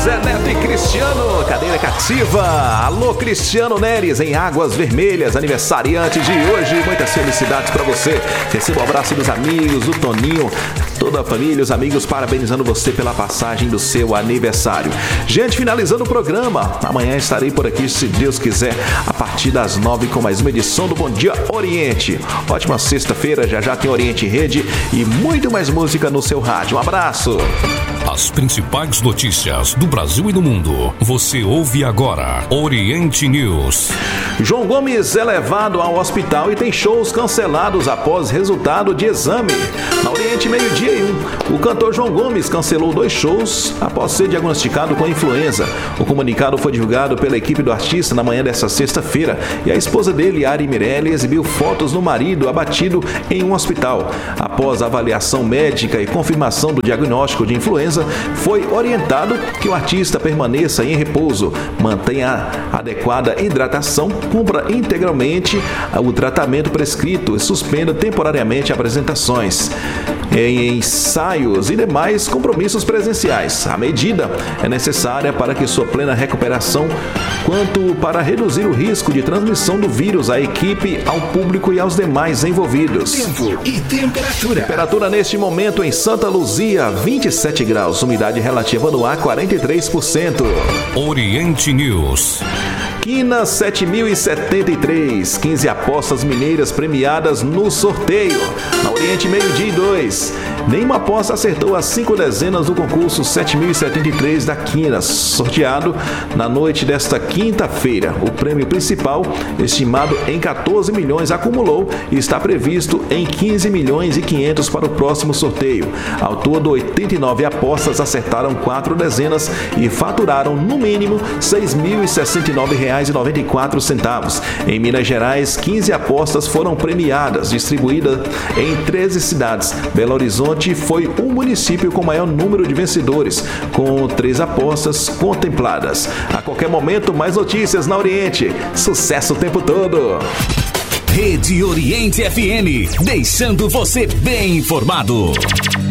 Zé Neto e Cristiano, cadeira cativa. Alô, Cristiano Neres, em Águas Vermelhas, aniversariante de hoje. Muitas felicidades pra você. Receba o abraço dos amigos, do Toninho, toda a família, os amigos, parabenizando você pela passagem do seu aniversário. Gente, finalizando o programa, amanhã estarei por aqui, se Deus quiser, a partir das 9 com mais uma edição do Bom Dia Oriente. Ótima sexta-feira, já tem Oriente em Rede e muito mais música no seu rádio. Um abraço. As principais notícias do Brasil e do mundo, você ouve agora. Oriente News. João Gomes é levado ao hospital e tem shows cancelados após resultado de exame. Na Oriente, 12:01, o cantor João Gomes cancelou 2 shows após ser diagnosticado com influenza. O comunicado foi divulgado pela equipe do artista na manhã desta sexta-feira e a esposa dele, Ari Mirelli, exibiu fotos do marido abatido em um hospital. Após a avaliação médica e confirmação do diagnóstico de influenza, foi orientado que o artista permaneça em repouso, mantenha adequada hidratação, cumpra integralmente o tratamento prescrito e suspenda temporariamente apresentações em ensaios e demais compromissos presenciais. A medida é necessária para que sua plena recuperação, quanto para reduzir o risco de transmissão do vírus à equipe, ao público e aos demais envolvidos. Tempo e temperatura. Temperatura neste momento em Santa Luzia, 27 graus. Umidade relativa no ar, 43%. Oriente News. Quina 7.073, 15 apostas mineiras premiadas no sorteio. Na Oriente, 12:02. Nenhuma aposta acertou as 5 dezenas do concurso 7.073 da Quina, sorteado na noite desta quinta-feira. O prêmio principal, estimado em 14 milhões, acumulou e está previsto em 15 milhões e 500 para o próximo sorteio. Ao todo, 89 apostas acertaram 4 dezenas e faturaram, no mínimo, R$ 6.069,94. Em Minas Gerais, 15 apostas foram premiadas, distribuídas em 13 cidades. Belo Horizonte foi o município com maior número de vencedores, com 3 apostas contempladas. A qualquer momento, mais notícias na Oriente. Sucesso o tempo todo! Rede Oriente FM, deixando você bem informado.